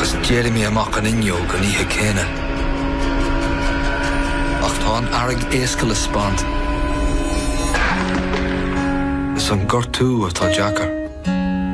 agus Jeremy amach an inniu go níthe céine. Ach tá an airg éascail is spant. Is an gortú atá Jackar.